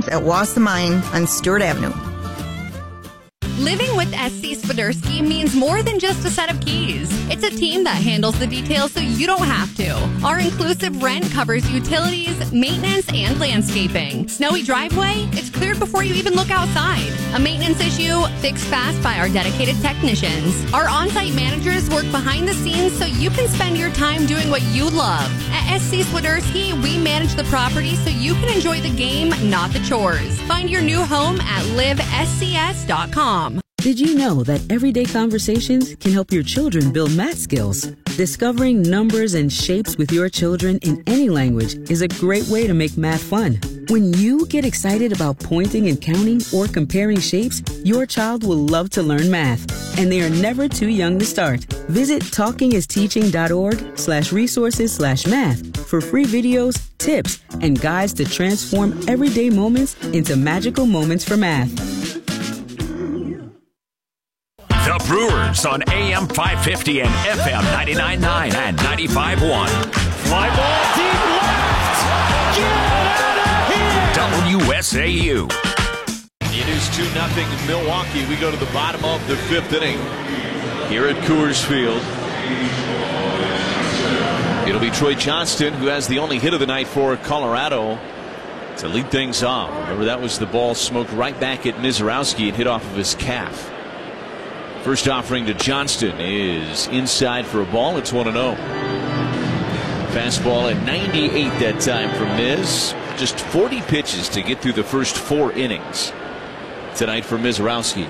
times at Wassa Mine on Stewart Avenue. Living with SC Swiderski means more than just a set of keys. It's a team that handles the details so you don't have to. Our inclusive rent covers utilities, maintenance, and landscaping. Snowy driveway? It's cleared before you even look outside. A maintenance issue? Fixed fast by our dedicated technicians. Our on-site managers work behind the scenes so you can spend your time doing what you love. At SC Swiderski, we manage the property so you can enjoy the game, not the chores. Find your new home at livescs.com. Did you know that everyday conversations can help your children build math skills? Discovering numbers and shapes with your children in any language is a great way to make math fun. When you get excited about pointing and counting or comparing shapes, your child will love to learn math, and they are never too young to start. Visit talkingisteaching.org/resources/math for free videos, tips, and guides to transform everyday moments into magical moments for math. The Brewers on AM 550 and FM 99.9 and 95.1. Fly ball deep left. Get out of here. WSAU. It is 2-0 Milwaukee. We go to the bottom of the fifth inning here at Coors Field. It'll be Troy Johnston who has the only hit of the night for Colorado to lead things off. Remember, that was the ball smoked right back at Mizorowski and hit off of his calf. First offering to Johnston is inside for a ball. It's 1-0. Fastball at 98 that time from Miz. Just 40 pitches to get through the first 4 innings tonight for Mizorowski.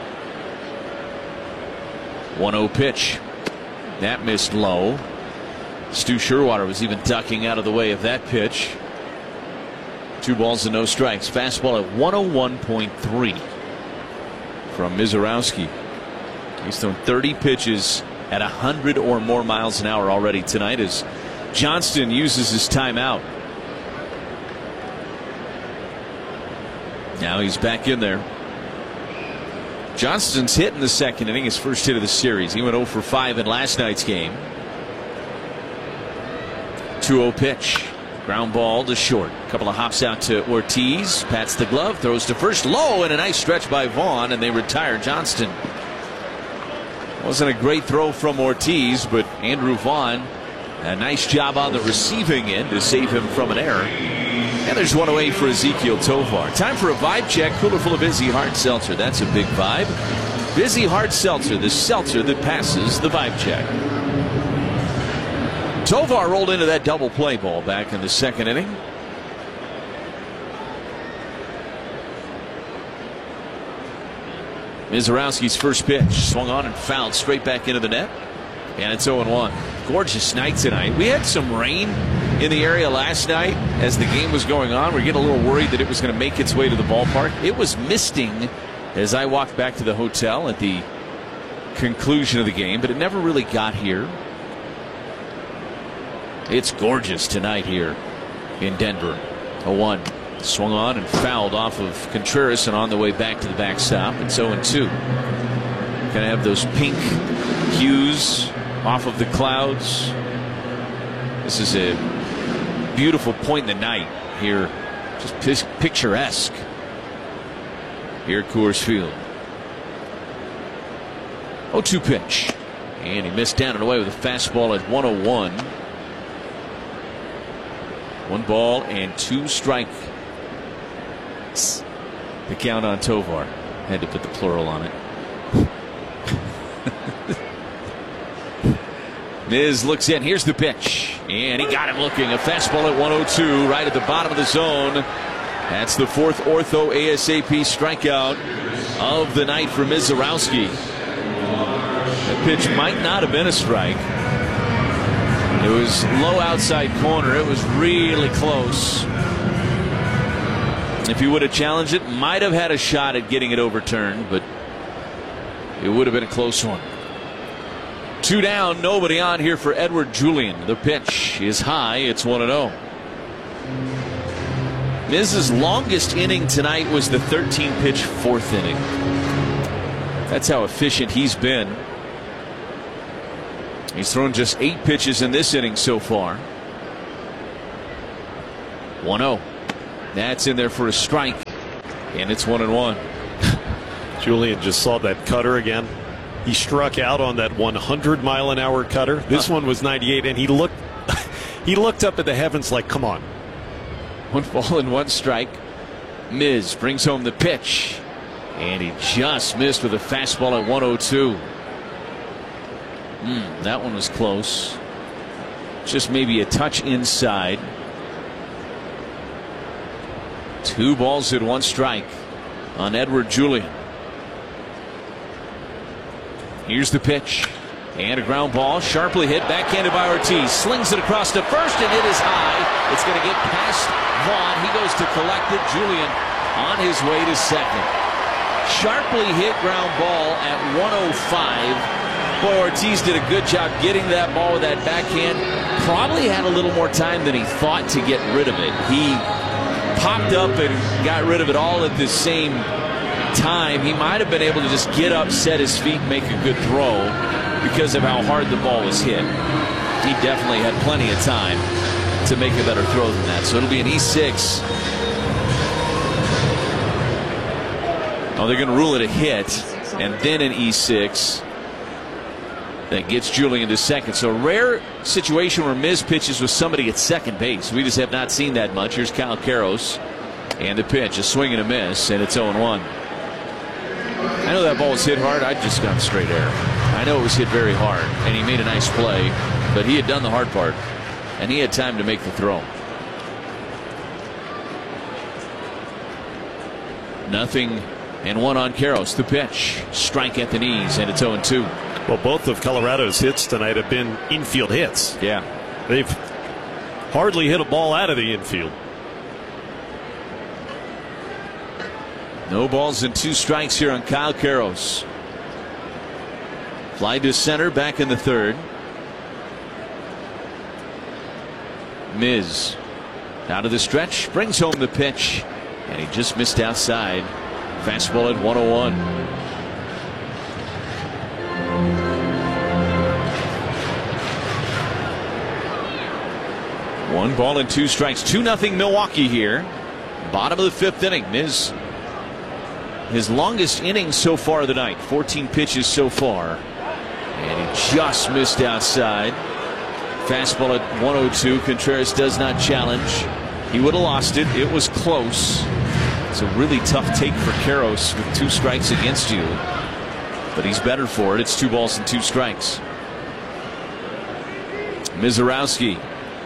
1-0 pitch. That missed low. Stu Sherwater was even ducking out of the way of that pitch. 2 balls and no strikes. Fastball at 101.3 from Mizorowski. He's thrown 30 pitches at 100 or more miles an hour already tonight as Johnston uses his timeout. Now he's back in there. Johnston's hit in the second inning, his first hit of the series. He went 0 for 5 in last night's game. 2-0 pitch. Ground ball to short. A couple of hops out to Ortiz. Pats the glove, throws to first low, and a nice stretch by Vaughn, and they retire Johnston. Wasn't a great throw from Ortiz, but Andrew Vaughn, a nice job on the receiving end to save him from an error. And there's one away for Ezequiel Tovar. Time for a vibe check. Cooler full of Vizzy Hard Seltzer. That's a big vibe. Vizzy Hard Seltzer, the seltzer that passes the vibe check. Tovar rolled into that double play ball back in the second inning. Mizorowski's first pitch swung on and fouled straight back into the net, and it's 0-1. Gorgeous night tonight. We had some rain in the area last night as the game was going on. We were getting a little worried that it was going to make its way to the ballpark. It was misting as I walked back to the hotel at the conclusion of the game, but it never really got here. It's gorgeous tonight here in Denver. 0-1. Swung on and fouled off of Contreras and on the way back to the backstop. It's 0-2. Kind of have those pink hues off of the clouds. This is a beautiful point in the night here. Just picturesque here at Coors Field. 0-2 pitch. And he missed down and away with a fastball at 101. 1 ball and 2 strikes. The count on Tovar. Had to put the plural on it. Miz looks in. Here's the pitch. And he got him looking. A fastball at 102 right at the bottom of the zone. That's the 4th ortho ASAP strikeout of the night for Mizorowski. That pitch might not have been a strike. It was low outside corner. It was really close. If he would have challenged it, might have had a shot at getting it overturned, but it would have been a close one. 2 down, nobody on here for Edouard Julien. The pitch is high. It's 1-0. Miz's longest inning tonight was the 13-pitch 4th inning. That's how efficient he's been. He's thrown just 8 pitches in this inning so far. 1-0. That's in there for a strike. And it's 1-1. Julian just saw that cutter again. He struck out on that 100-mile-an-hour cutter. This one was 98, and he looked up at the heavens like, come on. 1 ball and 1 strike. Miz brings home the pitch, and he just missed with a fastball at 102. That one was close. Just maybe a touch inside. 2 balls and 1 strike on Edouard Julien. Here's the pitch. And a ground ball, sharply hit, backhanded by Ortiz. Slings it across to first, and it is high. It's going to get past Vaughn. He goes to collect it. Julien on his way to second. Sharply hit ground ball at 105. Boy, Ortiz did a good job getting that ball with that backhand. Probably had a little more time than he thought to get rid of it. He popped up and got rid of it all at the same time. He might have been able to just get up, set his feet, and make a good throw because of how hard the ball was hit. He definitely had plenty of time to make a better throw than that. So it'll be an E6. Oh, they're going to rule it a hit, and then an E6 that gets Julien to second. So a rare situation where Miz pitches with somebody at second base. We just have not seen that much. Here's Kyle Queiroz, and the pitch, a swing and a miss, and it's 0-1. I know that ball was hit hard. I'd just gone straight air. I know it was hit very hard, and he made a nice play, but he had done the hard part, and he had time to make the throw. 0-1 on Queiroz. The pitch, strike at the knees, and it's 0-2. Well, both of Colorado's hits tonight have been infield hits. Yeah. They've hardly hit a ball out of the infield. No balls and 2 strikes here on Kyle Queiroz. Fly to center, back in the third. Miz out of the stretch, brings home the pitch, and he just missed outside. Fastball at 101. One ball and 2 strikes. 2-0 Milwaukee here. Bottom of the 5th inning. Miz, his longest inning so far of the night. 14 pitches so far. And he just missed outside. Fastball at 102. Contreras does not challenge. He would have lost it. It was close. It's a really tough take for Queiroz with 2 strikes against you. But he's better for it. It's 2 balls and 2 strikes. Mizorowski.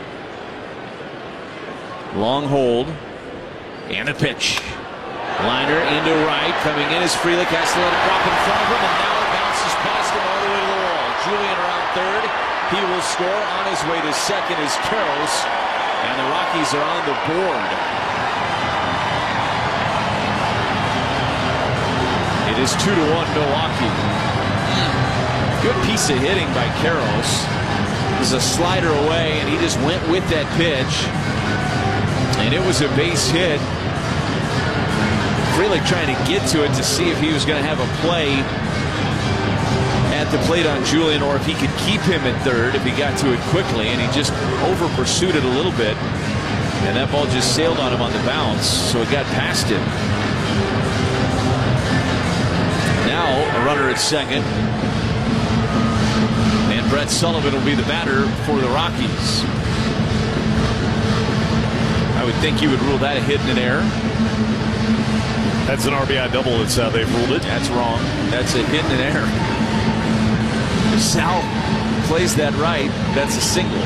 Long hold. And a pitch. Liner into right. Coming in is Frelick. Has to let it drop in front of him. And now it bounces past him all the way to the wall. Julien around third. He will score. On his way to second is Queiroz. And the Rockies are on the board. It is 2-1 Milwaukee. Good piece of hitting by Queiroz. This is a slider away, and he just went with that pitch. And it was a base hit. Frelick trying to get to it to see if he was going to have a play at the plate on Julien, or if he could keep him at third if he got to it quickly, and he just over pursued it a little bit, and that ball just sailed on him on the bounce, so it got past him. Now a runner at second, and Brett Sullivan will be the batter for the Rockies. I would think you would rule that a hit and an error. That's an RBI double. That's how they've ruled it. That's wrong. That's a hit and an error. If Sal plays that right, that's a single.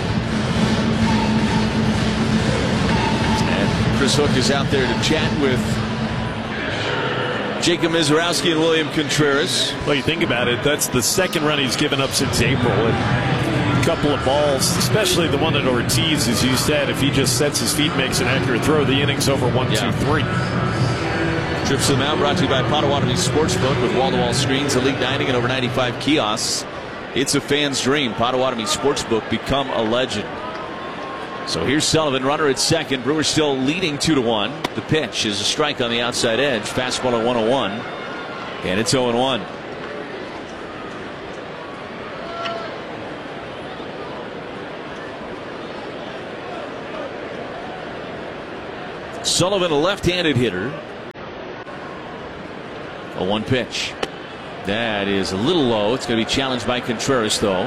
And Chris Hook is out there to chat with Jacob Mizorowski and William Contreras. Well, you think about it, that's the second run he's given up since April. And a couple of balls, especially the one at Ortiz, as you said, if he just sets his feet, makes an accurate throw, the inning's over 1-2-3. Trips to the Mound brought to you by Potawatomi Sportsbook with wall-to-wall screens, elite dining, and over 95 kiosks. It's a fan's dream. Potawatomi Sportsbook, become a legend. So here's Sullivan, runner at second. Brewers still leading 2-1. The pitch is a strike on the outside edge. Fastball at 101. And it's 0-1. Sullivan, a left-handed hitter. 0-1 pitch. That is a little low. It's going to be challenged by Contreras, though.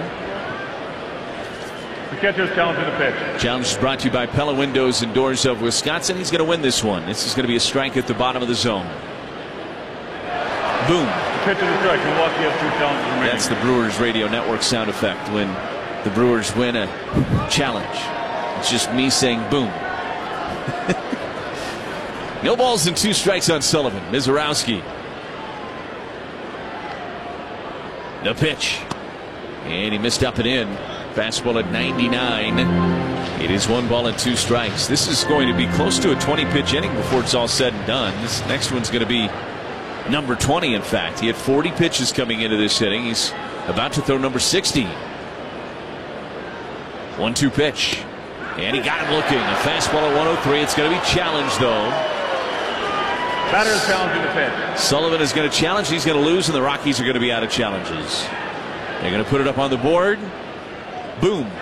The catcher's challenging the pitch. Challenge is brought to you by Pella Windows and Doors of Wisconsin. He's going to win this one. This is going to be a strike at the bottom of the zone. Boom. The pitch is a strike. Milwaukee has 2 challenges remaining. That's the Brewers Radio Network sound effect when the Brewers win a challenge. It's just me saying boom. No balls and 2 strikes on Sullivan. Mizorowski. The pitch. And he missed up and in. Fastball at 99. It is 1 ball and 2 strikes. This is going to be close to a 20-pitch inning before it's all said and done. This next one's going to be number 20, in fact. He had 40 pitches coming into this inning. He's about to throw number 60. 1-2 pitch. And he got him looking. A fastball at 103. It's going to be challenged, though. Batter is challenging the pitch. Sullivan is going to challenge. He's going to lose, and the Rockies are going to be out of challenges. They're going to put it up on the board. Boom. The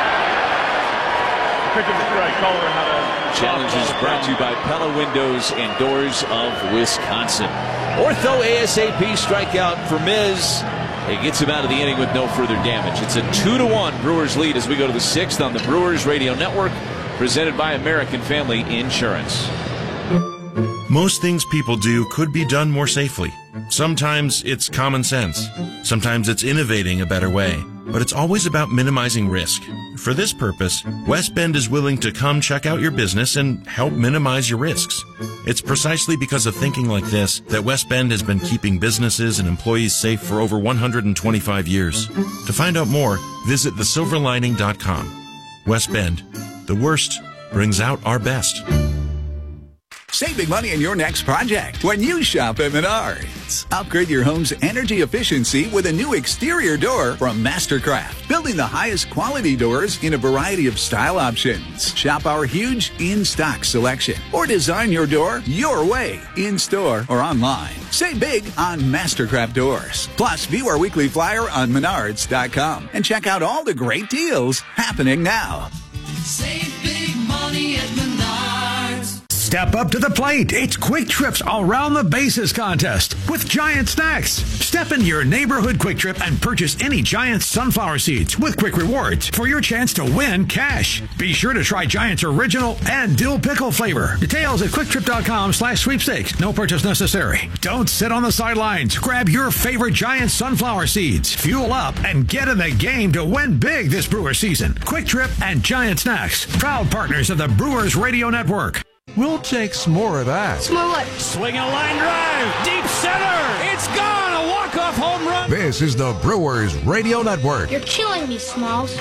pitch is a strike. Challenge is brought to you by Pella Windows and Doors of Wisconsin. Ortho ASAP strikeout for Miz. It gets him out of the inning with no further damage. It's a 2-1 Brewers lead as we go to the 6th on the Brewers Radio Network, presented by American Family Insurance. Most things people do could be done more safely. Sometimes it's common sense. Sometimes it's innovating a better way. But it's always about minimizing risk. For this purpose, West Bend is willing to come check out your business and help minimize your risks. It's precisely because of thinking like this that West Bend has been keeping businesses and employees safe for over 125 years. To find out more, visit thesilverlining.com. West Bend, the worst brings out our best. Save big money in your next project when you shop at Menards. Upgrade your home's energy efficiency with a new exterior door from Mastercraft, building the highest quality doors in a variety of style options. Shop our huge in-stock selection or design your door your way, in-store or online. Save big on Mastercraft doors. Plus, view our weekly flyer on Menards.com and check out all the great deals happening now. Save big money at Menards. Step up to the plate. It's Quick Trip's Around the Bases contest with Giant Snacks. Step into your neighborhood Quick Trip and purchase any Giant sunflower seeds with Quick Rewards for your chance to win cash. Be sure to try Giant's original and dill pickle flavor. Details at quicktrip.com/sweepstakes. No purchase necessary. Don't sit on the sidelines. Grab your favorite Giant sunflower seeds. Fuel up and get in the game to win big this Brewer season. Quick Trip and Giant Snacks, proud partners of the Brewers Radio Network. We'll take some more of that. Some more what? Swing a line drive. Deep center. It's gone. A walk-off home run. This is the Brewers Radio Network. You're killing me, Smalls.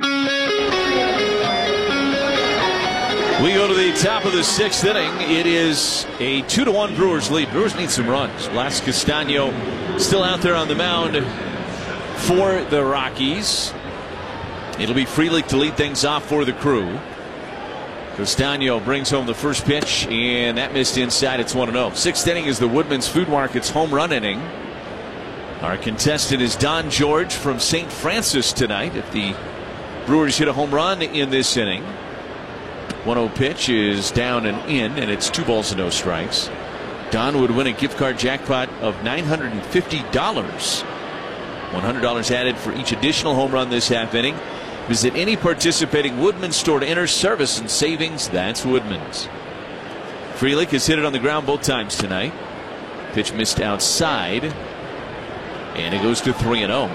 We go to the top of the 6th inning. It is a 2-1 Brewers lead. Brewers need some runs. Blas Castano still out there on the mound for the Rockies. It'll be Frelick to lead things off for the Crew. Castano brings home the first pitch, and that missed inside. It's 1-0. 6th inning is the Woodman's Food Market's home run inning. Our contestant is Don George from St. Francis tonight. If the Brewers hit a home run in this inning, 1-0 pitch is down and in, and it's 2 balls and no strikes. Don would win a gift card jackpot of $950. $100 added for each additional home run this half inning. Visit any participating Woodman's store to enter service and savings. That's Woodman's. Frelick has hit it on the ground both times tonight. Pitch missed outside, and it goes to 3-0.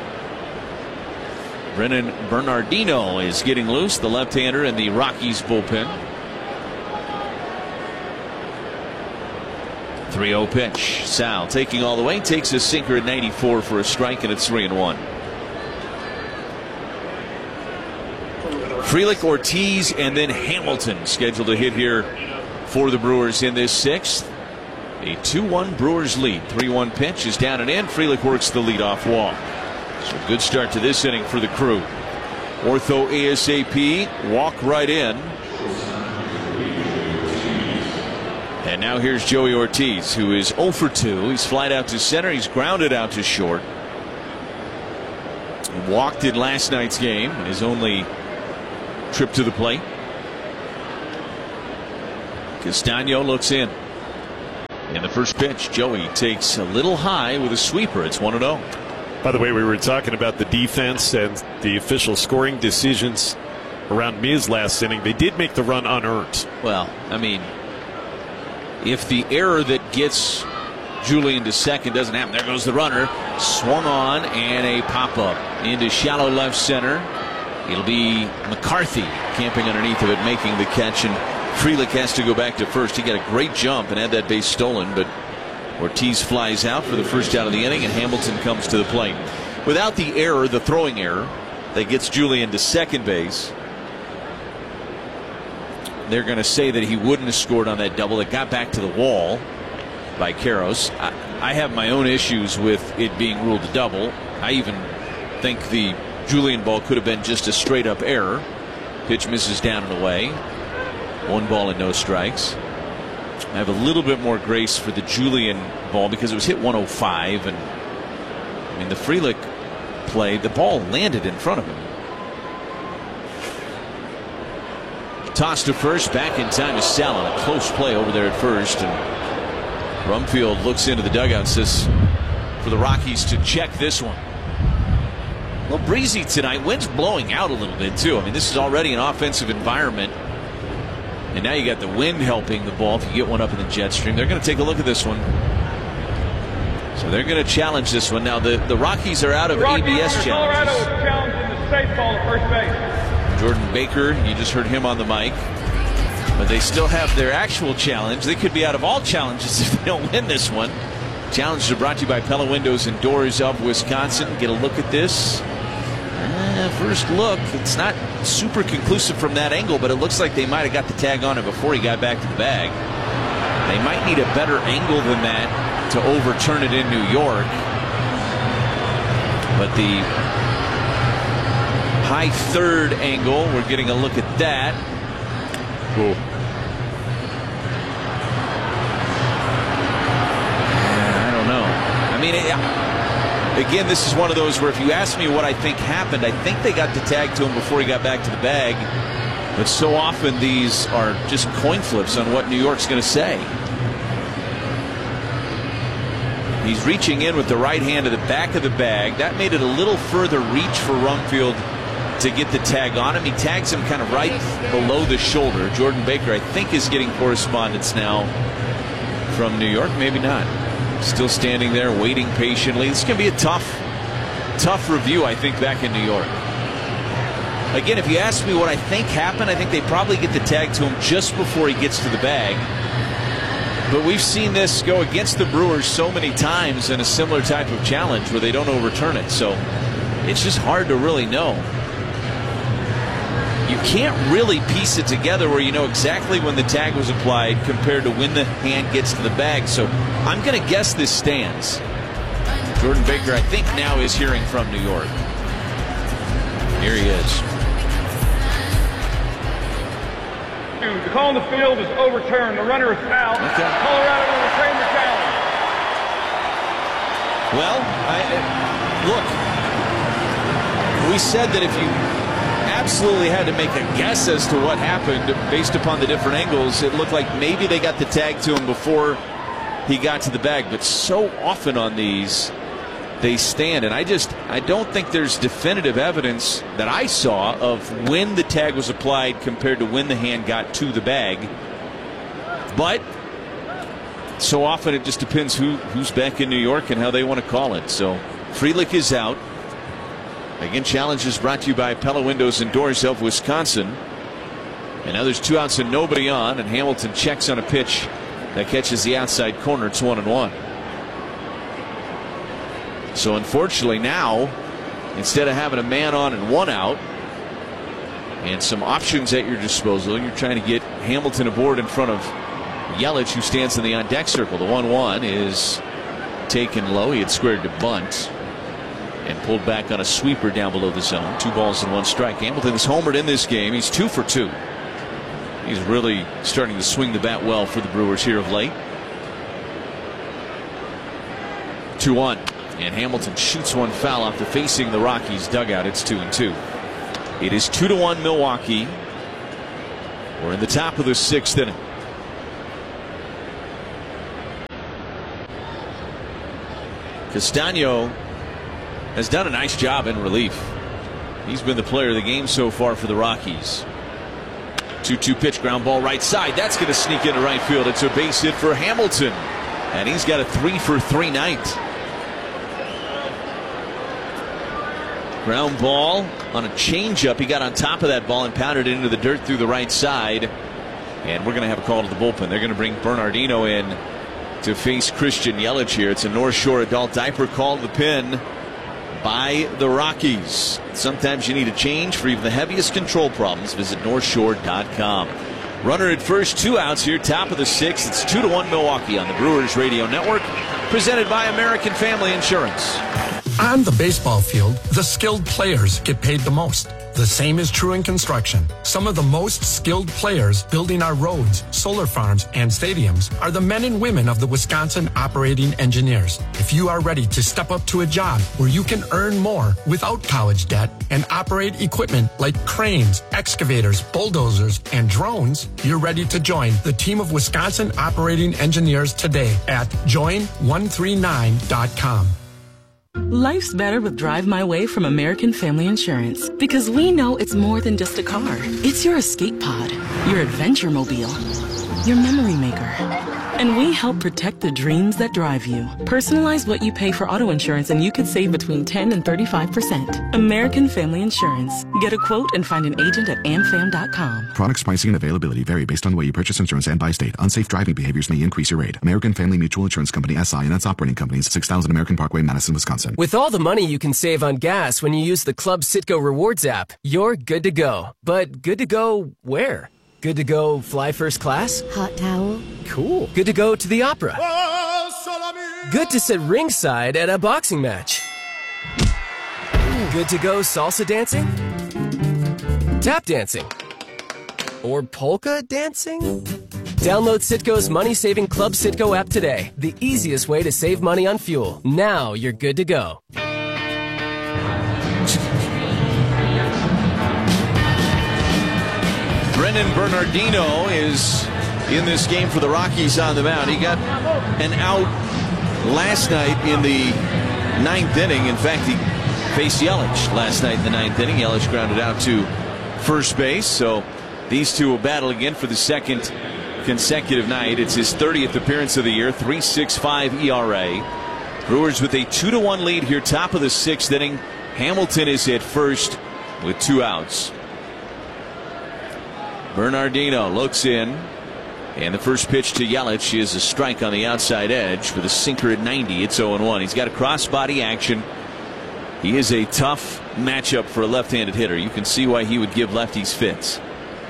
Brennan Bernardino is getting loose, the left-hander in the Rockies bullpen. 3-0 pitch. Sal taking all the way, takes a sinker at 94 for a strike, and it's 3-1. Frelick, Ortiz, and then Hamilton scheduled to hit here for the Brewers in this 6th. A 2-1 Brewers lead. 3-1 pitch is down and in. Frelick works the leadoff walk. So good start to this inning for the Crew. Ortho ASAP, walk right in. And now here's Joey Ortiz, who is 0 for 2. He's flied out to center. He's grounded out to short. He walked in last night's game. His only trip to the plate. Castano looks in. In the first pitch, Joey takes a little high with a sweeper. It's 1-0. By the way, we were talking about the defense and the official scoring decisions around Miz last inning. They did make the run unearned. Well, I mean, if the error that gets Julian to second doesn't happen, there goes the runner. Swung on and a pop-up into shallow left center. It'll be McCarthy camping underneath of it, making the catch, and Frelick has to go back to first. He got a great jump and had that base stolen, but Ortiz flies out for the first out of the inning, and Hamilton comes to the plate. Without the error, the throwing error, that gets Julian to second base, they're going to say that he wouldn't have scored on that double. It got back to the wall by Karros. I have my own issues with it being ruled a double. I even think the Julian ball could have been just a straight up error. Pitch misses down and away. 1 ball and no strikes. I have a little bit more grace for the Julian ball because it was hit 105, and I mean the Frelick play, the ball landed in front of him. Toss to first, back in time is Salin. A close play over there at first, and Rumfield looks into the dugout and says for the Rockies to check this one. A little breezy tonight. Wind's blowing out a little bit too. I mean, this is already an offensive environment, and now you got the wind helping the ball. If you get one up in the jet stream, they're going to take a look at this one. So they're going to challenge this one. Now the Rockies are out of ABS challenges. Colorado is challenging the safe ball at first base. Jordan Baker, you just heard him on the mic. But they still have their actual challenge. They could be out of all challenges if they don't win this one. Challenges are brought to you by Pella Windows and Doors of Wisconsin. Get a look at this. First look, it's not super conclusive from that angle, but it looks like they might have got the tag on it before he got back to the bag. They might need a better angle than that to overturn it in New York. But the high third angle, we're getting a look at that. Cool. I don't know. I mean, again, this is one of those where if you ask me what I think happened, I think they got the tag to him before he got back to the bag. But so often these are just coin flips on what New York's going to say. He's reaching in with the right hand to the back of the bag. That made it a little further reach for Rumfield to get the tag on him. He tags him kind of right below the shoulder. Jordan Baker, I think, is getting correspondence now from New York. Maybe not. Still standing there waiting patiently. This is going to be a tough review, I think, back in New York. Again, if you ask me what I think happened, I think they probably get the tag to him just before he gets to the bag. But we've seen this go against the Brewers so many times in a similar type of challenge where they don't overturn it. So it's just hard to really know. You can't really piece it together where you know exactly when the tag was applied compared to when the hand gets to the bag. So I'm going to guess this stands. Jordan Baker, I think, now is hearing from New York. Here he is. The call on the field is overturned. The runner is out. Okay. Colorado will retain the challenge. Well, look, we said that if you absolutely had to make a guess as to what happened based upon the different angles, it looked like maybe they got the tag to him before he got to the bag. But so often on these, they stand, and I don't think there's definitive evidence that I saw of when the tag was applied compared to when the hand got to the bag. But so often it just depends who's back in New York and how they want to call it. So Frelick is out. Again, challenge is brought to you by Pella Windows and Doors of Wisconsin. And now there's 2 outs and nobody on, and Hamilton checks on a pitch that catches the outside corner. It's 1-1. So unfortunately now, instead of having a man on and 1 out and some options at your disposal, you're trying to get Hamilton aboard in front of Yelich, who stands in the on-deck circle. The 1-1 is taken low. He had squared to bunt and pulled back on a sweeper down below the zone. 2 balls and 1 strike. Hamilton is homered in this game. He's 2 for 2. He's really starting to swing the bat well for the Brewers here of late. 2-1. And Hamilton shoots one foul off the facing the Rockies dugout. It's 2-2. It is 2-1 Milwaukee. We're in the top of the 6th inning. Castano has done a nice job in relief. He's been the player of the game so far for the Rockies. 2-2 pitch, ground ball right side. That's going to sneak into right field. It's a base hit for Hamilton. And he's got a 3-for-3 night. Ground ball on a changeup. He got on top of that ball and pounded it into the dirt through the right side. And we're going to have a call to the bullpen. They're going to bring Bernardino in to face Christian Yelich here. It's a North Shore adult diaper call to the pin by the Rockies. Sometimes you need a change for even the heaviest control problems. Visit NorthShore.com. Runner at first, 2 outs here, top of the 6th. It's 2-1 Milwaukee on the Brewers Radio Network, presented by American Family Insurance. On the baseball field, the skilled players get paid the most. The same is true in construction. Some of the most skilled players building our roads, solar farms, and stadiums are the men and women of the Wisconsin Operating Engineers. If you are ready to step up to a job where you can earn more without college debt and operate equipment like cranes, excavators, bulldozers, and drones, you're ready to join the team of Wisconsin Operating Engineers today at join139.com. Life's better with Drive My Way from American Family Insurance, because we know it's more than just a car. It's your escape pod, your adventure mobile, your memory maker. And we help protect the dreams that drive you. Personalize what you pay for auto insurance and you could save between 10 and 35%. American Family Insurance. Get a quote and find an agent at amfam.com. Products, pricing, and availability vary based on the way you purchase insurance and by state. Unsafe driving behaviors may increase your rate. American Family Mutual Insurance Company, SI, and its operating companies, 6000 American Parkway, Madison, Wisconsin. With all the money you can save on gas when you use the Club Citgo Rewards app, you're good to go. But good to go where? Good to go fly first class? Hot towel? Cool. Good to go to the opera? Good to sit ringside at a boxing match? Good to go salsa dancing? Tap dancing? Or polka dancing? Download Citgo's money-saving Club Citgo app today. The easiest way to save money on fuel. Now you're good to go. Brendan Bernardino is in this game for the Rockies on the mound. He got an out last night in the 9th inning. In fact, he faced Yelich last night in the 9th inning. Yelich grounded out to first base. So these two will battle again for the second consecutive night. It's his 30th appearance of the year, 3.65 ERA. Brewers with a 2-1 lead here, top of the 6th inning. Hamilton is at first with 2 outs. Bernardino looks in, and the first pitch to Yelich is a strike on the outside edge with a sinker at 90. It's 0-1. He's got a crossbody action. He is a tough matchup for a left-handed hitter. You can see why he would give lefties fits.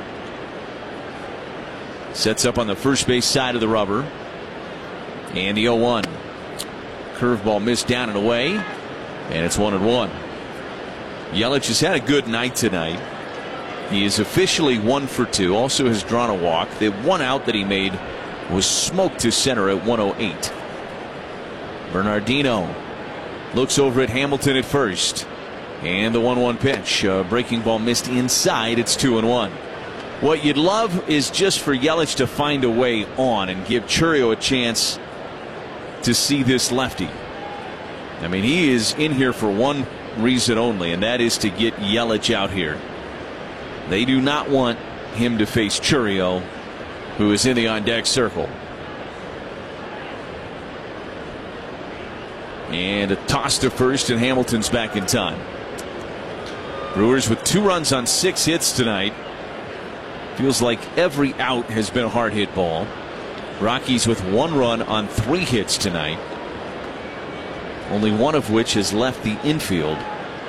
Sets up on the first base side of the rubber, and the 0-1. Curveball missed down and away, and it's 1-1. Yelich has had a good night tonight. He is officially 1 for 2. Also has drawn a walk. The 1 out that he made was smoked to center at 108. Bernardino looks over at Hamilton at first. And the 1-1 pitch. Breaking ball missed inside. It's 2-1. What you'd love is just for Yelich to find a way on and give Chourio a chance to see this lefty. I mean, he is in here for one reason only, and that is to get Yelich out here. They do not want him to face Chourio, who is in the on-deck circle. And a toss to first, and Hamilton's back in time. Brewers with 2 runs on 6 hits tonight. Feels like every out has been a hard hit ball. Rockies with 1 run on 3 hits tonight. Only one of which has left the infield.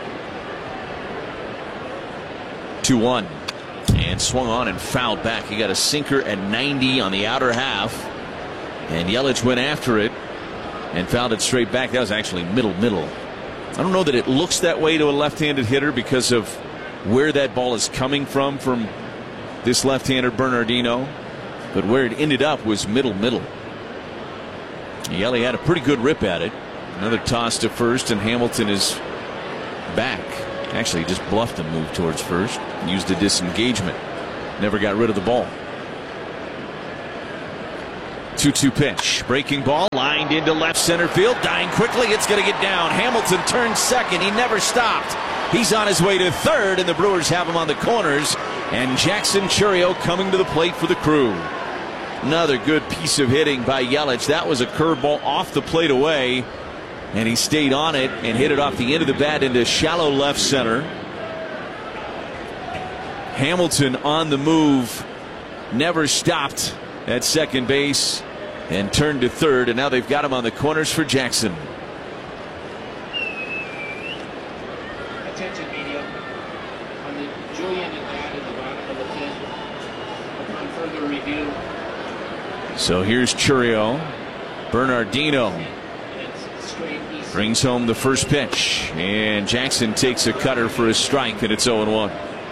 2-1, and swung on and fouled back. He got a sinker at 90 on the outer half, and Yelich went after it and fouled it straight back. That was actually middle. I don't know that it looks that way to a left-handed hitter because of where that ball is coming from this left-hander Bernardino, but where it ended up was middle. Yelich had a pretty good rip at it. Another toss to first, and Hamilton is back. Actually, just bluffed and moved towards first. Used a disengagement. Never got rid of the ball. 2-2 pitch. Breaking ball lined into left center field. Dying quickly. It's going to get down. Hamilton turns second. He never stopped. He's on his way to third, and the Brewers have him on the corners. And Jackson Chourio coming to the plate for the Crew. Another good piece of hitting by Yelich. That was a curveball off the plate away, and he stayed on it and hit it off the end of the bat into shallow left center. Hamilton on the move, never stopped at second base and turned to third, and now they've got him on the corners for Jackson. Attention media. On the Julian and that at the bottom of the fifth. Upon further review. So here's Chourio. Bernardino brings home the first pitch, and Jackson takes a cutter for a strike, and it's 0-1.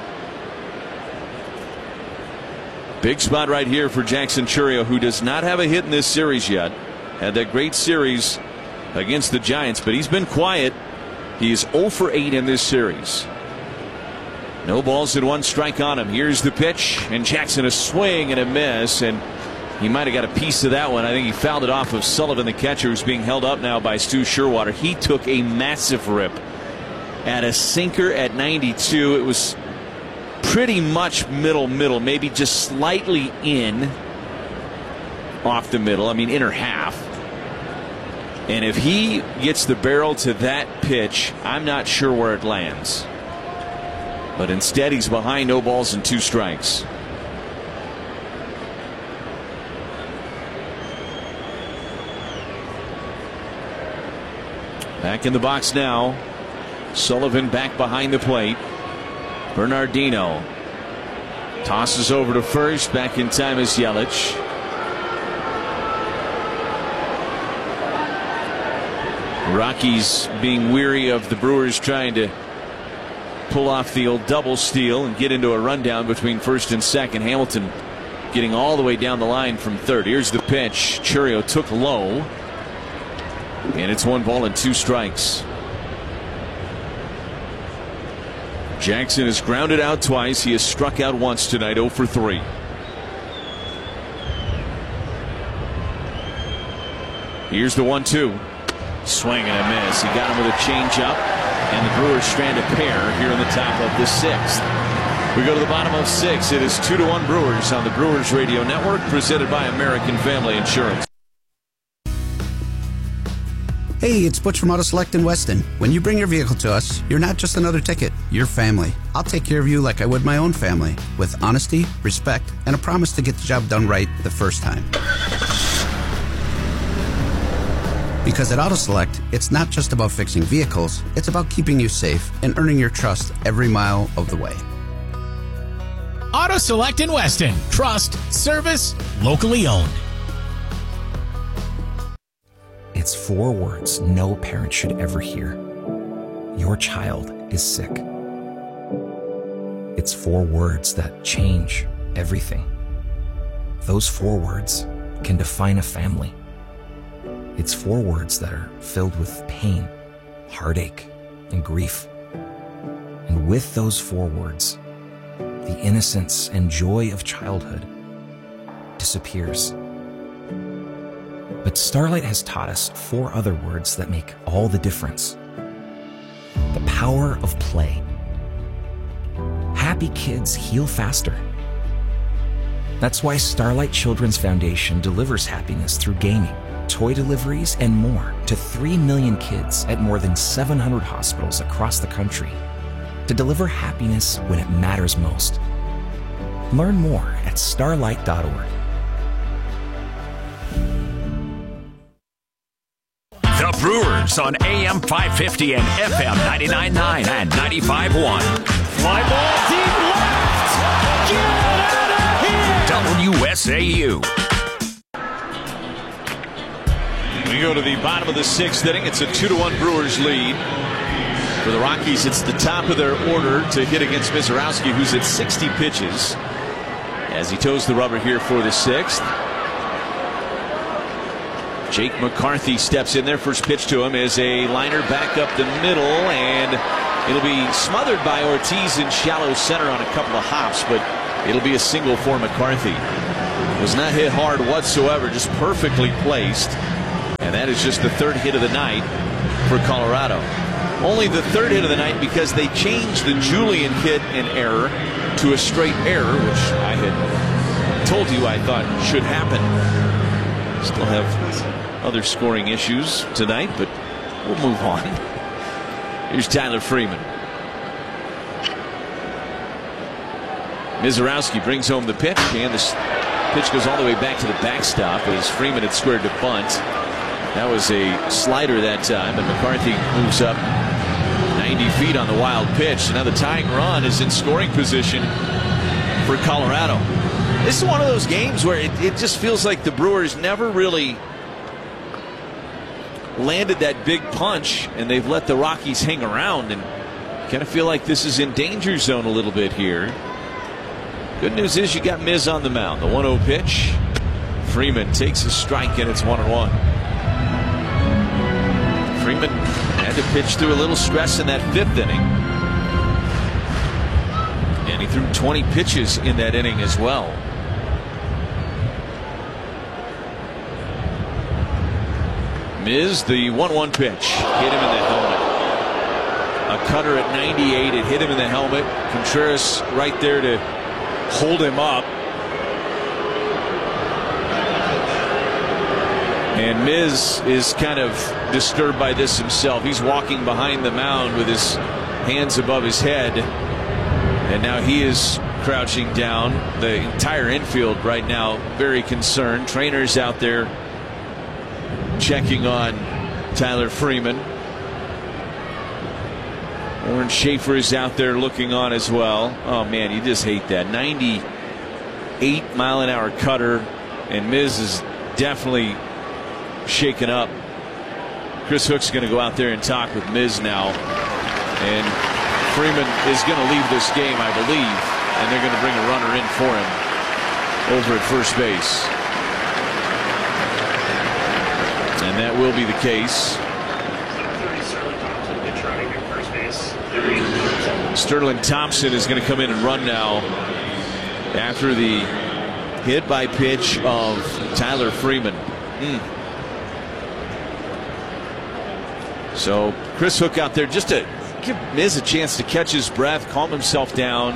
Big spot right here for Jackson Chourio, who does not have a hit in this series yet. Had that great series against the Giants, but he's been quiet. He is 0 for 8 in this series. No balls and 1 strike on him. Here's the pitch, and Jackson a swing and a miss, and he might have got a piece of that one. I think he fouled it off of Sullivan, the catcher, who's being held up now by Stu Sherwater. He took a massive rip at a sinker at 92. It was pretty much middle, maybe just slightly in off the middle. I mean, inner half. And if he gets the barrel to that pitch, I'm not sure where it lands. But instead, he's behind, no balls and 2 strikes. Back in the box now. Sullivan back behind the plate. Bernardino tosses over to first. Back in time is Yelich. Rockies being weary of the Brewers trying to pull off the old double steal and get into a rundown between first and second. Hamilton getting all the way down the line from third. Here's the pitch. Chourio took low. And it's 1 ball and 2 strikes. Jackson has grounded out twice. He has struck out once tonight, 0 for 3. Here's the 1-2. Swing and a miss. He got him with a changeup, and the Brewers strand a pair here in the top of the 6th. We go to the bottom of 6. It is 2-1 Brewers on the Brewers Radio Network, presented by American Family Insurance. Hey, it's Butch from Auto Select in Weston. When you bring your vehicle to us, you're not just another ticket, you're family. I'll take care of you like I would my own family, with honesty, respect, and a promise to get the job done right the first time. Because at Auto Select, it's not just about fixing vehicles, it's about keeping you safe and earning your trust every mile of the way. Auto Select in Weston. Trust, service, locally owned. It's 4 words no parent should ever hear. Your child is sick. It's 4 words that change everything. Those 4 words can define a family. It's 4 words that are filled with pain, heartache, and grief. And with those 4 words, the innocence and joy of childhood disappears. But Starlight has taught us 4 other words that make all the difference. The power of play. Happy kids heal faster. That's why Starlight Children's Foundation delivers happiness through gaming, toy deliveries, and more to 3 million kids at more than 700 hospitals across the country to deliver happiness when it matters most. Learn more at starlight.org. The Brewers on AM 550 and FM 99.9 and 95.1. Fly ball deep left. Get out of here. WSAU. We go to the bottom of the 6th inning. It's a 2-1 Brewers lead. For the Rockies, it's the top of their order to hit against Mizorowski, who's at 60 pitches, as he toes the rubber here for the 6th. Jake McCarthy steps in there. First pitch to him is a liner back up the middle, and it'll be smothered by Ortiz in shallow center on a couple of hops, but it'll be a single for McCarthy. Was not hit hard whatsoever, just perfectly placed. And that is just the third hit of the night for Colorado. Only the third hit of the night because they changed the Julian hit and error to a straight error, which I had told you I thought should happen. Still have other scoring issues tonight, but we'll move on. Here's Tyler Freeman. Mizorowski brings home the pitch, and the pitch goes all the way back to the backstop as Freeman had squared to bunt. That was a slider that time, and McCarthy moves up 90 feet on the wild pitch. So now the tying run is in scoring position for Colorado. This is one of those games where it just feels like the Brewers never really landed that big punch, and they've let the Rockies hang around, and kind of feel like this is in danger zone a little bit here. Good news is you got Miz on the mound. The 1-0 pitch. Freeman takes a strike, and it's 1-1. Freeman had to pitch through a little stress in that fifth inning. And he threw 20 pitches in that inning as well. Miz, the 1-1 pitch. Hit him in the helmet. A cutter at 98. It hit him in the helmet. Contreras right there to hold him up. And Miz is kind of disturbed by this himself. He's walking behind the mound with his hands above his head. And now he is crouching down. The entire infield right now very concerned. Trainers out there checking on Tyler Freeman. Warren Schaefer is out there looking on as well. Oh man, you just hate that. 98-mile-an-hour cutter, and Miz is definitely shaken up. Chris Hook's going to go out there and talk with Miz now, and Freeman is going to leave this game, I believe, and they're going to bring a runner in for him over at first base. And that will be the case. Sterling Thompson is going to come in and run now after the hit by pitch of Tyler Freeman. So Chris Hook out there just to give Miz a chance to catch his breath, calm himself down.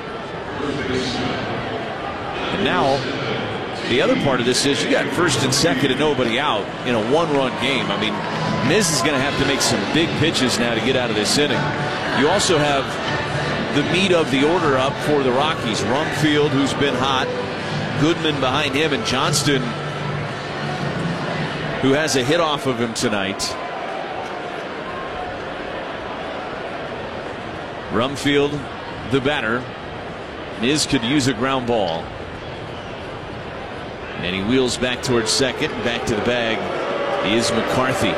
And now the other part of this is you got first and second and nobody out in a one-run game. I mean, Miz is going to have to make some big pitches now to get out of this inning. You also have the meat of the order up for the Rockies. Rumfield, who's been hot, Goodman behind him, and Johnston, who has a hit off of him tonight. Rumfield, the batter. Miz could use a ground ball. And he wheels back towards second. Back to the bag is McCarthy.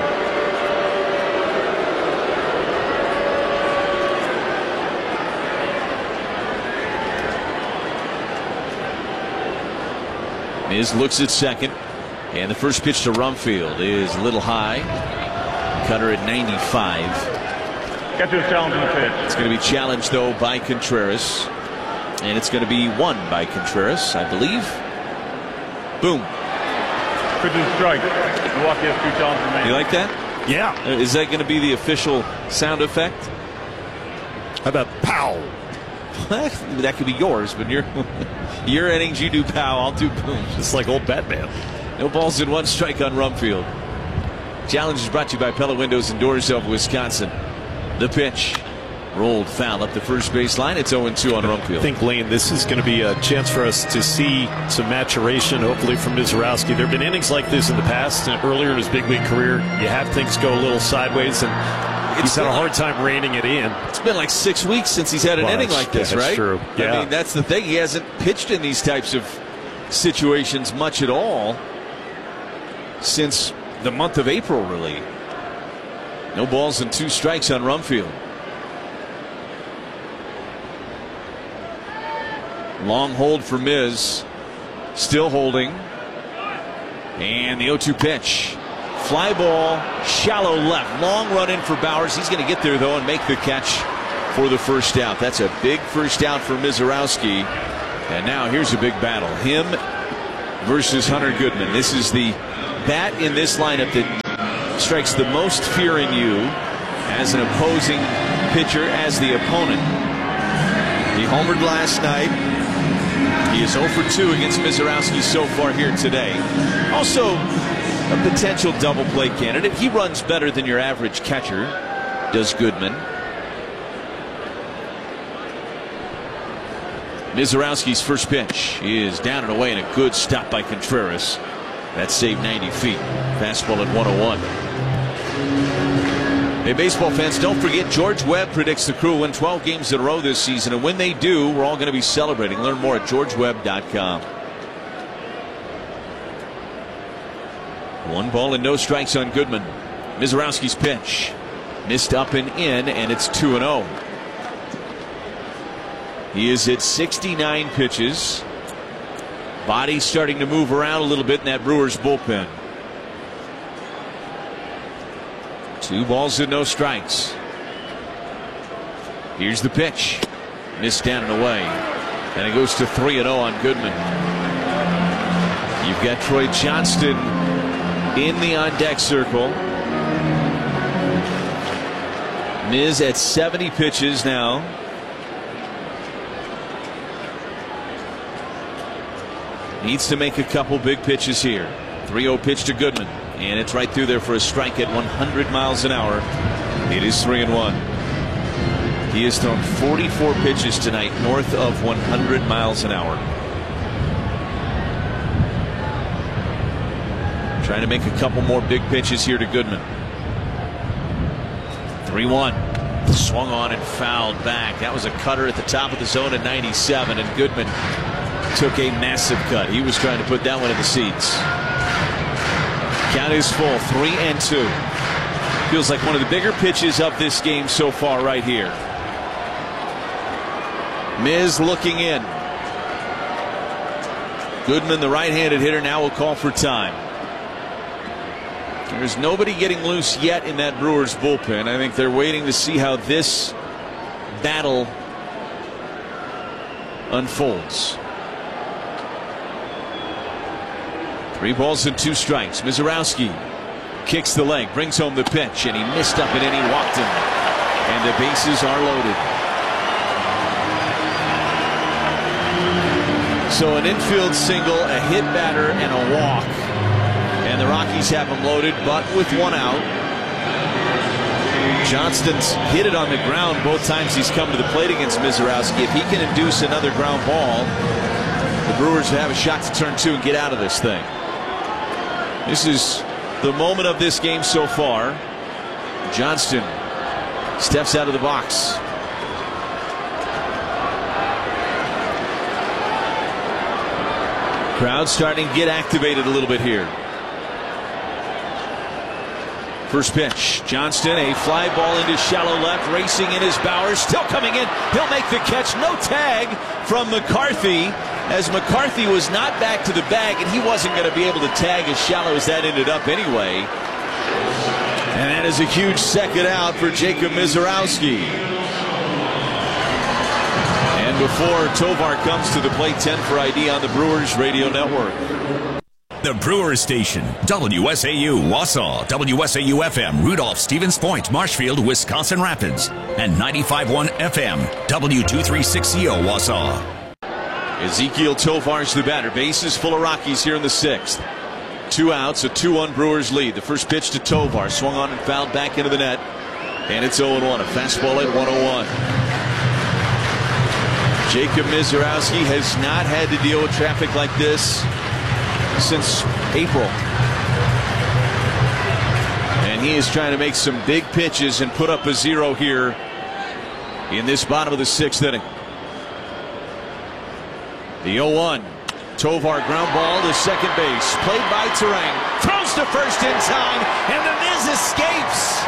Miz looks at second. And the first pitch to Rumfield is a little high. Cutter at 95. Catcher's challenge on the pitch. It's going to be challenged, though, by Contreras. And it's going to be won by Contreras, I believe. Boom. Pitch and strike. Milwaukee has 2 challenges remaining. You like that? Yeah. Is that going to be the official sound effect? How about pow? That could be yours, but your innings, you do pow, I'll do boom. Just like old Batman. No balls in 1 strike on Rumfield. Challenge is brought to you by Pella Windows and Doors of Wisconsin. The pitch. Rolled foul up the first baseline. It's 0-2 on Rumfield. I think, Lane, this is going to be a chance for us to see some maturation, hopefully, from Mizorowski. There have been innings like this in the past. And earlier in his big league career, you have things go a little sideways, and he's had a hard time reining it in. It's been like 6 weeks since he's had an inning like this, right? That's true. Yeah. I mean, that's the thing. He hasn't pitched in these types of situations much at all since the month of April, really. No balls and 2 strikes on Rumfield. Long hold for Miz. Still holding. And the 0-2 pitch. Fly ball, shallow left. Long run in for Bowers. He's going to get there, though, and make the catch for the first out. That's a big first out for Mizorowski. And now here's a big battle. Him versus Hunter Goodman. This is the bat in this lineup that strikes the most fear in you as an opposing pitcher, as the opponent. He homered last night. He is 0 for 2 against Mizorowski so far here today. Also a potential double play candidate. He runs better than your average catcher, does Goodman. Mizorowski's first pitch is down and away, and a good stop by Contreras. That saved 90 feet. Fastball at 101. Hey, baseball fans, don't forget George Webb predicts the Crew will win 12 games in a row this season, and when they do, we're all going to be celebrating. Learn more at georgewebb.com. 1 ball and no strikes on Goodman. Mizorowski's pitch missed up and in, and it's 2-0. He is at 69 pitches. Body starting to move around a little bit in that Brewers bullpen. 2 balls and no strikes. Here's the pitch. Missed down and away. And it goes to 3-0 on Goodman. You've got Troy Johnston in the on-deck circle. Miz at 70 pitches now. Needs to make a couple big pitches here. 3-0 pitch to Goodman. And it's right through there for a strike at 100 miles an hour. It is 3-1. He has thrown 44 pitches tonight north of 100 miles an hour. Trying to make a couple more big pitches here to Goodman. 3-1. Swung on and fouled back. That was a cutter at the top of the zone at 97, and Goodman took a massive cut. He was trying to put that one in the seats. Count is full, 3-2. Feels like one of the bigger pitches of this game so far right here. Miz looking in. Goodman, the right-handed hitter, now will call for time. There's nobody getting loose yet in that Brewers bullpen. I think they're waiting to see how this battle unfolds. 3 balls and 2 strikes. Mizorowski kicks the leg, brings home the pitch, and he missed up and in. He walked him, and the bases are loaded. So an infield single, a hit batter, and a walk, and the Rockies have him loaded, but with 1 out. Johnston's hit it on the ground both times he's come to the plate against Mizorowski. If he can induce another ground ball, the Brewers have a shot to turn 2 and get out of this thing. This is the moment of this game so far. Johnston steps out of the box. Crowd starting to get activated a little bit here. First pitch. Johnston, a fly ball into shallow left, racing in his Bauer, still coming in. He'll make the catch. No tag from McCarthy, as McCarthy was not back to the bag, and he wasn't going to be able to tag as shallow as that ended up anyway. And that is a huge second out for Jacob Mizorowski. And before Tovar comes to the plate, 10 for ID on the Brewers Radio Network. The Brewers Station, WSAU Wausau, WSAU FM, Rudolph, Stevens Point, Marshfield, Wisconsin Rapids, and 95.1 FM, W236CO Wausau. Ezequiel Tovar's the batter. Bases full of Rockies here in the 6th. 2 outs, a 2-1 Brewers lead. The first pitch to Tovar, swung on and fouled back into the net, and it's 0-1. A fastball at 101. Jacob Mizorowski has not had to deal with traffic like this since April, and he is trying to make some big pitches and put up a 0 here in this bottom of the 6th inning. The 0-1. Tovar ground ball to second base, played by Terang, throws to first in time, and the Miz escapes.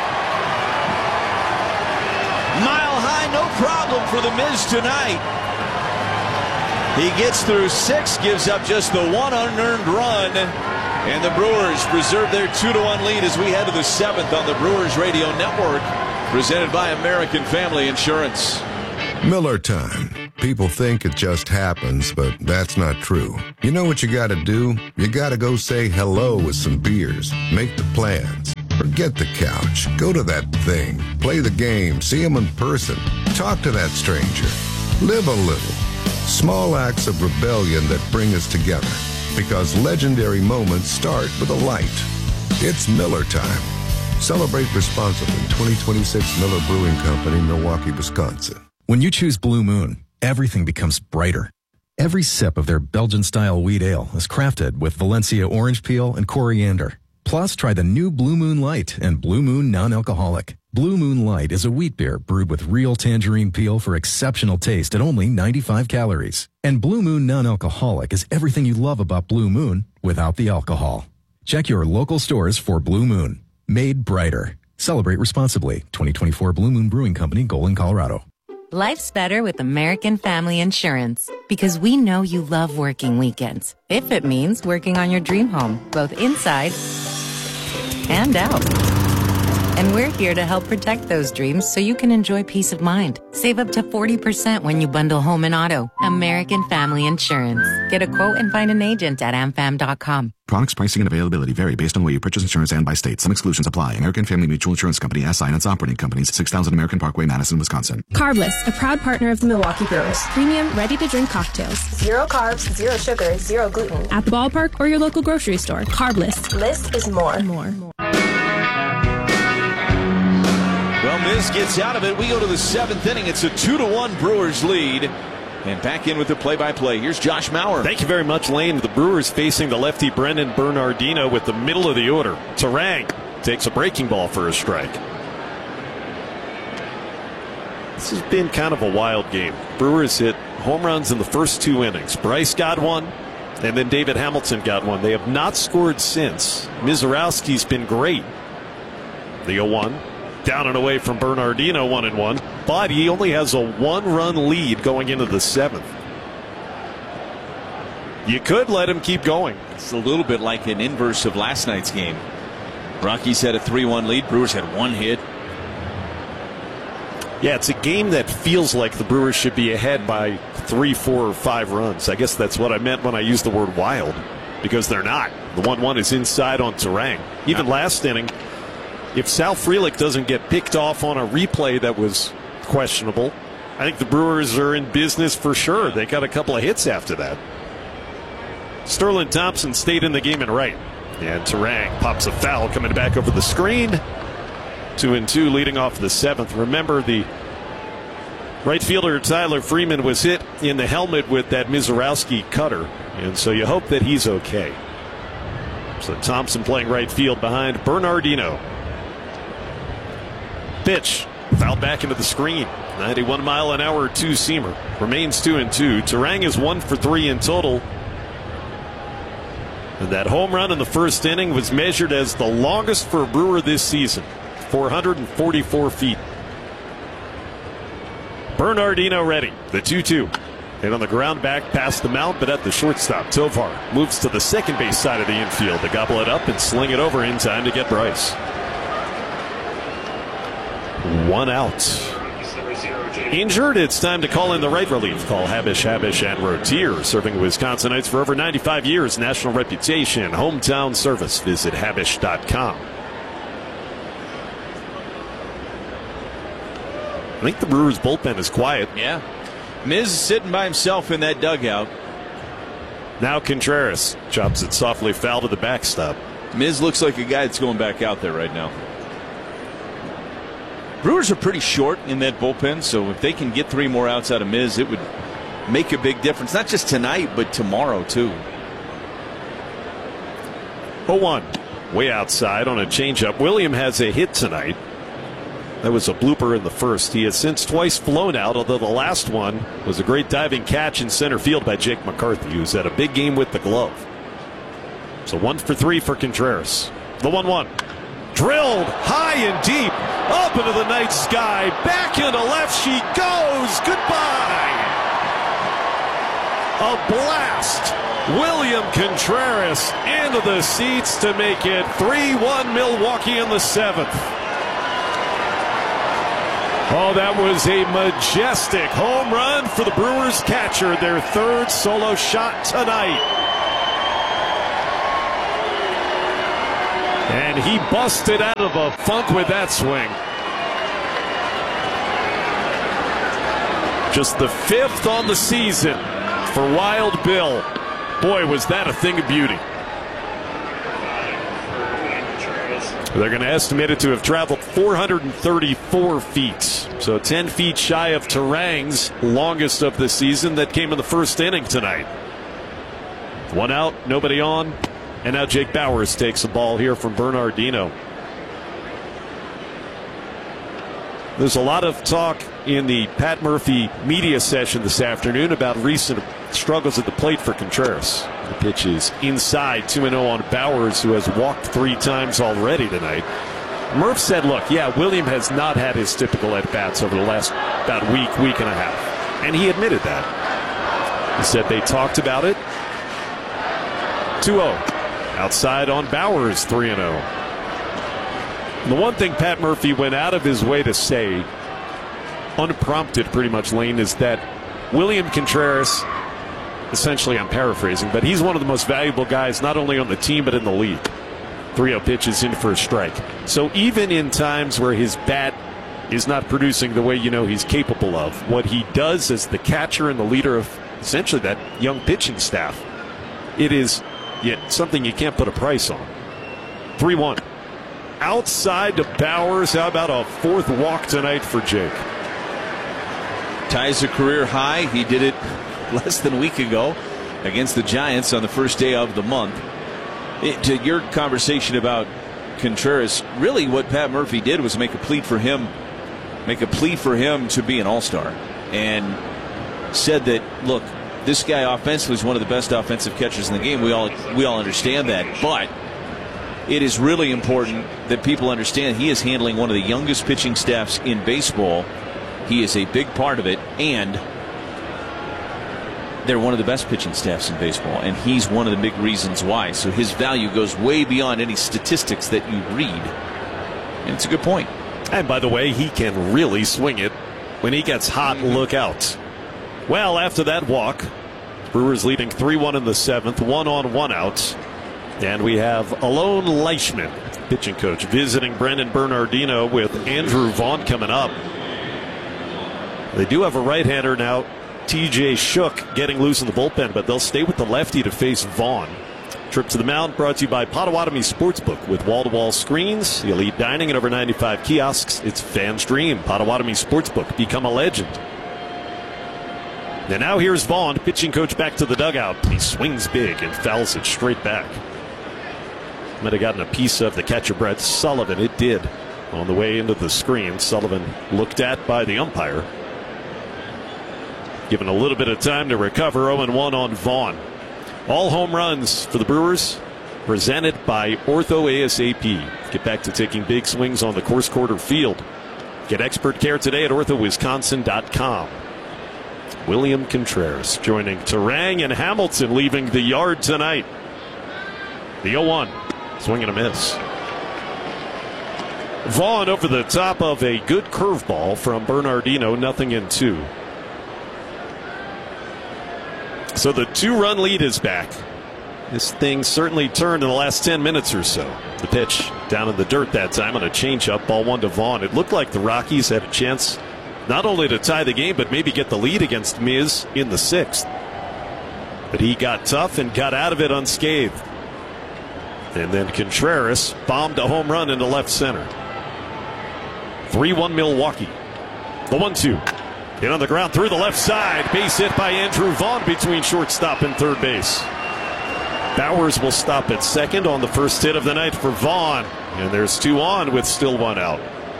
Mile high, no problem for the Miz tonight. He gets through 6, gives up just the 1 unearned run, and the Brewers preserve their 2-1 lead as we head to the 7th on the Brewers Radio Network, presented by American Family Insurance. Miller Time. People think it just happens, but that's not true. You know what you gotta do? You gotta go say hello with some beers. Make the plans. Forget the couch. Go to that thing. Play the game. See them in person. Talk to that stranger. Live a little. Small acts of rebellion that bring us together. Because legendary moments start with a light. It's Miller time. Celebrate responsibly. 2026 Miller Brewing Company, Milwaukee, Wisconsin. When you choose Blue Moon, everything becomes brighter. Every sip of their Belgian-style wheat ale is crafted with Valencia orange peel and coriander. Plus, try the new Blue Moon Light and Blue Moon Non-Alcoholic. Blue Moon Light is a wheat beer brewed with real tangerine peel for exceptional taste at only 95 calories. And Blue Moon Non-Alcoholic is everything you love about Blue Moon without the alcohol. Check your local stores for Blue Moon. Made brighter. Celebrate responsibly. 2024 Blue Moon Brewing Company, Golden, Colorado. Life's better with American Family Insurance because we know you love working weekends. If it means working on your dream home, both inside and out. And we're here to help protect those dreams so you can enjoy peace of mind. Save up to 40% when you bundle home and auto. American Family Insurance. Get a quote and find an agent at amfam.com. Products, pricing, and availability vary based on where you purchase insurance and by state. Some exclusions apply. American Family Mutual Insurance Company, SI, and its operating companies, 6000 American Parkway, Madison, Wisconsin. Carbless, a proud partner of the Milwaukee Brewers. Premium, ready-to-drink cocktails. 0 carbs, 0 sugar, 0 gluten. At the ballpark or your local grocery store. Carbless. Less is more. Well, Miz gets out of it. We go to the 7th inning. It's a 2-1 Brewers lead. And back in with the play-by-play. Here's Josh Maurer. Thank you very much, Lane. The Brewers facing the lefty Brendan Bernardino with the middle of the order. Turang takes a breaking ball for a strike. This has been kind of a wild game. Brewers hit home runs in the first 2 innings. Bryce got one, and then David Hamilton got one. They have not scored since. Mizorowski's been great. The 0-1. Down and away from Bernardino, 1-1. But he only has a 1-run lead going into the 7th. You could let him keep going. It's a little bit like an inverse of last night's game. Rockies had a 3-1 lead. Brewers had 1 hit. Yeah, it's a game that feels like the Brewers should be ahead by 3, 4, or 5 runs. I guess that's what I meant when I used the word wild, because they're not. The 1-1 is inside on Turang. Even last inning, if Sal Frelick doesn't get picked off on a replay that was questionable, I think the Brewers are in business for sure. They got a couple of hits after that. Sterling Thompson stayed in the game in right. And Turang pops a foul coming back over the screen. 2-2 leading off the 7th. Remember, the right fielder Tyler Freeman was hit in the helmet with that Mizorowski cutter. And so you hope that he's okay. So Thompson playing right field behind Bernardino. Pitch fouled back into the screen. 91-mile-an-hour 2-seamer. Remains 2-2. Turang is 1 for 3 in total. And that home run in the first inning was measured as the longest for a Brewer this season. 444 feet. Bernardino ready. The 2-2. And on the ground back past the mound, but at the shortstop. Tovar moves to the second base side of the infield to gobble it up and sling it over in time to get Bryce. 1 out. Injured, it's time to call in the right relief. Call Habish, and Rotier. Serving Wisconsinites for over 95 years. National reputation, hometown service. Visit Habish.com. I think the Brewers bullpen is quiet. Yeah. Miz is sitting by himself in that dugout. Now Contreras chops it softly foul to the backstop. Miz looks like a guy that's going back out there right now. Brewers are pretty short in that bullpen, so if they can get 3 more outs out of Miz, it would make a big difference. Not just tonight, but tomorrow, too. 0-1. Way outside on a changeup. William has a hit tonight. That was a blooper in the first. He has since twice flown out, although the last one was a great diving catch in center field by Jake McCarthy, who's had a big game with the glove. So 1 for 3 for Contreras. The 1-1. Drilled high and deep, up into the night sky, back into left she goes. Goodbye. A blast. William Contreras into the seats to make it 3-1 Milwaukee in the 7th. Oh, that was a majestic home run for the Brewers catcher, their third solo shot tonight. And he busted out of a funk with that swing. Just the 5th on the season for Wild Bill. Boy, was that a thing of beauty. They're going to estimate it to have traveled 434 feet. So 10 feet shy of Terang's longest of the season that came in the first inning tonight. 1 out, nobody on. And now Jake Bauers takes the ball here from Bernardino. There's a lot of talk in the Pat Murphy media session this afternoon about recent struggles at the plate for Contreras. The pitch is inside, 2-0 on Bauers, who has walked 3 times already tonight. Murph said, look, yeah, William has not had his typical at-bats over the last about week and a half. And he admitted that. He said they talked about it. 2-0. Outside on Bauers, 3-0. The one thing Pat Murphy went out of his way to say, unprompted pretty much, Lane, is that William Contreras, essentially I'm paraphrasing, but he's one of the most valuable guys not only on the team but in the league. 3-0 pitches in for a strike. So even in times where his bat is not producing the way you know he's capable of, what he does as the catcher and the leader of essentially that young pitching staff, it is something you can't put a price on. 3-1. Outside to Bauers. How about a 4th walk tonight for Jake? Ties a career high. He did it less than a week ago against the Giants on the first day of the month. To your conversation about Contreras, really what Pat Murphy did was make a plea for him to be an all-star, and said that, look, this guy offensively is one of the best offensive catchers in the game. We all understand that, but it is really important that people understand he is handling one of the youngest pitching staffs in baseball. He is a big part of it, and they're one of the best pitching staffs in baseball, and he's one of the big reasons why. So his value goes way beyond any statistics that you read, and it's a good point. And by the way, he can really swing it when he gets hot. Look out. Well, after that walk, Brewers leading 3-1 in the 7th, 1 on, 1 out. And we have Alon Leishman, pitching coach, visiting Brendan Bernardino with Andrew Vaughn coming up. They do have a right-hander now, TJ Shook, getting loose in the bullpen, but they'll stay with the lefty to face Vaughn. Trip to the mound brought to you by Potawatomi Sportsbook. With wall-to-wall screens, elite dining, and over 95 kiosks, it's fans' dream. Potawatomi Sportsbook. Become a legend. And now here's Vaughn, pitching coach, back to the dugout. He swings big and fouls it straight back. Might have gotten a piece of the catcher, Brett Sullivan. It did. On the way into the screen, Sullivan looked at by the umpire. Given a little bit of time to recover. 0-1 on Vaughn. All home runs for the Brewers presented by Ortho ASAP. Get back to taking big swings on the Course Quarter field. Get expert care today at orthowisconsin.com. William Contreras joining Terang and Hamilton, leaving the yard tonight. The 0-1. Swing and a miss. Vaughn over the top of a good curveball from Bernardino. 0-2. So the 2-run lead is back. This thing certainly turned in the last 10 minutes or so. The pitch down in the dirt that time on a changeup. Ball 1 to Vaughn. It looked like the Rockies had a chance not only to tie the game, but maybe get the lead against Miz in the 6th. But he got tough and got out of it unscathed. And then Contreras bombed a home run into left center. 3-1 Milwaukee. The 1-2. In on the ground through the left side. Base hit by Andrew Vaughn between shortstop and third base. Bauers will stop at second on the first hit of the night for Vaughn. And there's 2 on with still 1 out.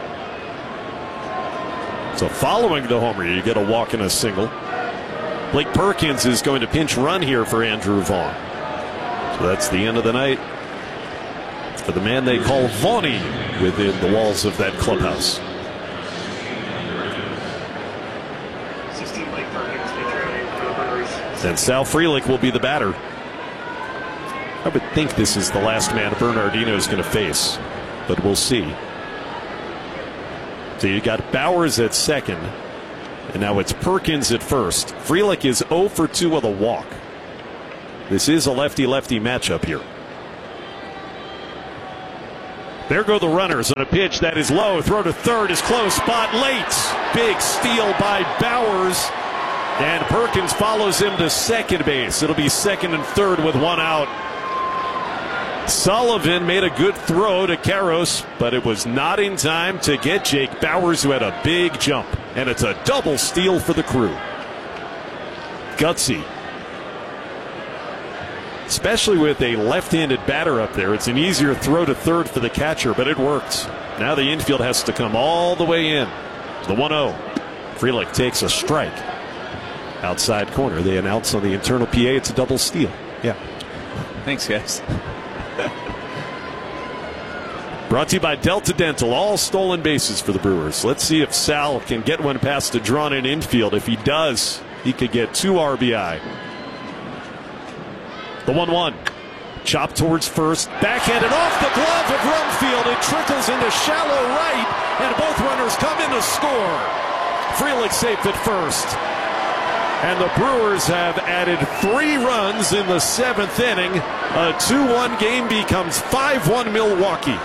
So following the homer, you get a walk and a single. Blake Perkins is going to pinch run here for Andrew Vaughn. So that's the end of the night for the man they call Vaughny within the walls of that clubhouse. And Sal Frelick will be the batter. I would think this is the last man Bernardino is going to face, but we'll see. So you got Bowers at second, and now it's Perkins at first. Frelick is 0 for 2 with a walk. This is a lefty-lefty matchup here. There go the runners on a pitch that is low. Throw to third is close. Spot late. Big steal by Bowers. And Perkins follows him to second base. It'll be second and third with one out. Sullivan made a good throw to Karros, but it was not in time to get Jake Bowers, who had a big jump. And it's a double steal for the Crew. Gutsy. Especially with a left-handed batter up there. It's an easier throw to third for the catcher, but it worked. Now the infield has to come all the way in. The 1-0. Frelick takes a strike. Outside corner. They announce on the internal PA it's a double steal. Yeah. Thanks, guys. Brought to you by Delta Dental. All stolen bases for the Brewers. Let's see if Sal can get one past a drawn-in infield. If he does, he could get 2 RBI. The 1-1. Chop towards first. Backhanded off the glove of Rumfield. It trickles into shallow right, and both runners come in to score. Frelick safe at first. And the Brewers have added 3 runs in the 7th inning. A 2-1 game becomes 5-1 Milwaukee.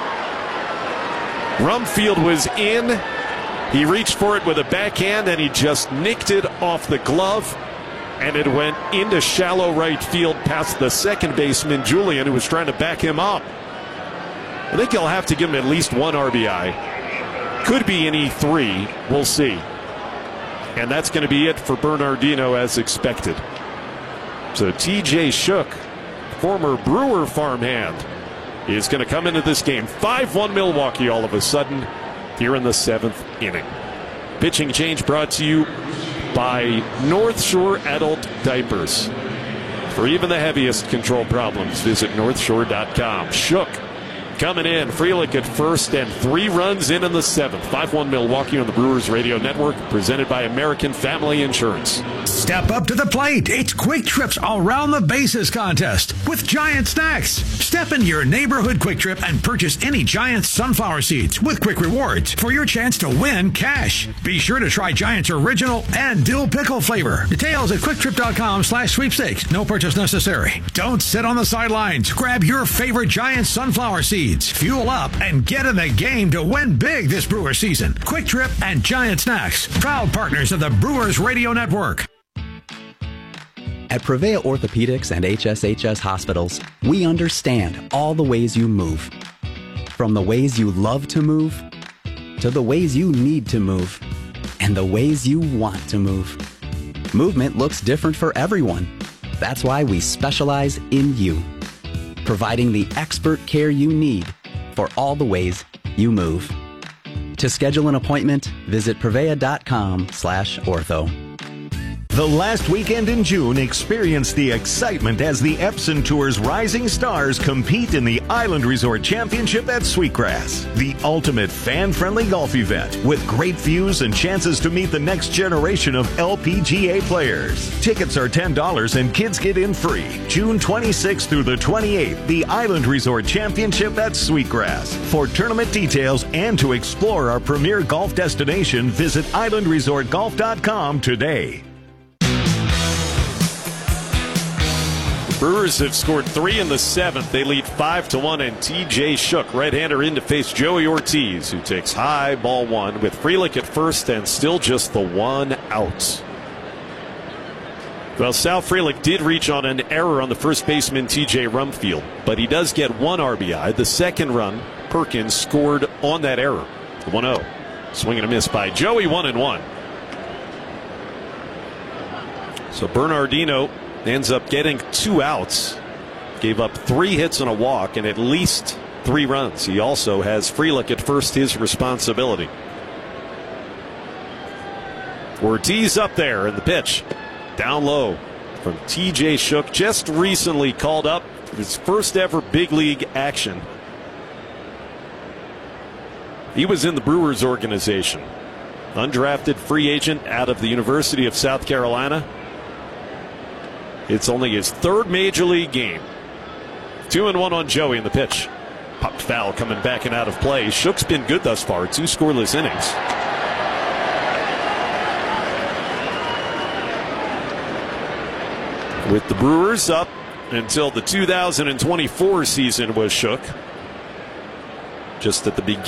Rumfield was in. He reached for it with a backhand, and he just nicked it off the glove. And it went into shallow right field past the second baseman, Julian, who was trying to back him up. I think he'll have to give him at least 1 RBI. Could be any 3. We'll see. And that's going to be it for Bernardino as expected. So TJ Shook, former Brewer farmhand, is going to come into this game. 5-1 Milwaukee all of a sudden here in the 7th inning. Pitching change brought to you by North Shore Adult Diapers. For even the heaviest control problems, visit northshore.com. Shook coming in. Frelick at first and 3 runs in the 7th. 5-1 Milwaukee on the Brewers Radio Network, presented by American Family Insurance. Step up to the plate. It's Quick Trip's Around the Bases contest with Giant Snacks. Step into your neighborhood Quick Trip and purchase any Giant sunflower seeds with Quick Rewards for your chance to win cash. Be sure to try Giant's original and dill pickle flavor. Details at quicktrip.com/sweepstakes. No purchase necessary. Don't sit on the sidelines. Grab your favorite Giant sunflower seeds. Fuel up and get in the game to win big this Brewer season. Quick Trip and Giant Snacks, proud partners of the Brewers Radio Network. At Prevea Orthopedics and HSHS Hospitals, we understand all the ways you move. From the ways you love to move, to the ways you need to move, and the ways you want to move. Movement looks different for everyone. That's why we specialize in you, providing the expert care you need for all the ways you move. To schedule an appointment, visit prevea.com/ortho. The last weekend in June, experience the excitement as the Epson Tour's rising stars compete in the Island Resort Championship at Sweetgrass, the ultimate fan-friendly golf event with great views and chances to meet the next generation of LPGA players. Tickets are $10 and kids get in free. June 26th through the 28th, the Island Resort Championship at Sweetgrass. For tournament details and to explore our premier golf destination, visit islandresortgolf.com today. Brewers have scored 3 in the 7th. They lead 5-1, and TJ Shook, right-hander, in to face Joey Ortiz, who takes high ball 1 with Frelick at first and still just the 1 out. Well, Sal Frelick did reach on an error on the first baseman TJ Rumfield, but he does get 1 RBI. The second run, Perkins scored on that error. The 1-0. Swing and a miss by Joey, 1-1. So Bernardino ends up getting 2 outs, gave up 3 hits and a walk and at least 3 runs. He also has Frelick at first, his responsibility. Ortiz up there in the pitch, down low from TJ Shook, just recently called up his first ever big league action. He was in the Brewers organization, undrafted free agent out of the University of South Carolina. It's only his 3rd major league game. 2-1 on Joey in the pitch. Popped foul coming back and out of play. Shook's been good thus far. 2 scoreless innings. With the Brewers up until the 2024 season was Shook. Just at the beginning.